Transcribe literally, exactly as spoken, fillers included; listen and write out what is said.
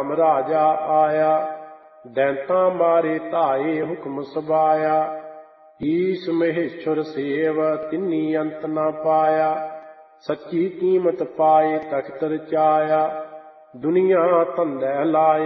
ਰਾਮ ਰਾਜਾ ਆਇਆ। ਦੈਂਤਾਂ ਮਾਰੇ ਧਾਏ ਹੁਕਮ ਸਬਾਇਆ। ਈਸ ਮਹੇਸ਼ਵਰ ਸੇਵ ਤਿੰਨੀ ਅੰਤ ਨਾ ਪਾਇਆ। ਸੱਚੀ ਕੀਮਤ ਪਾਏ ਤਖਤ ਰਚਾਇਆ। ਦੁਨੀਆ ਧੰਦੈ ਲਾਏ